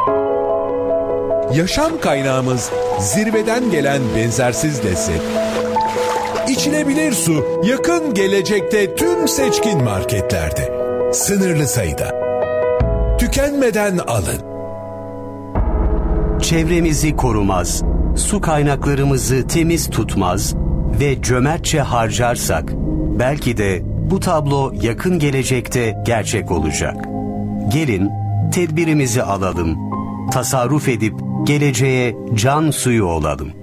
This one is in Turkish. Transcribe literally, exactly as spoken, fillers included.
Yaşam kaynağımız zirveden gelen benzersiz lezzet. İçilebilir su yakın gelecekte tüm seçkin marketlerde. Sınırlı sayıda. Tükenmeden alın. Çevremizi korumaz, su kaynaklarımızı temiz tutmaz ve cömertçe harcarsak belki de bu tablo yakın gelecekte gerçek olacak. Gelin tedbirimizi alalım, tasarruf edip geleceğe can suyu olalım.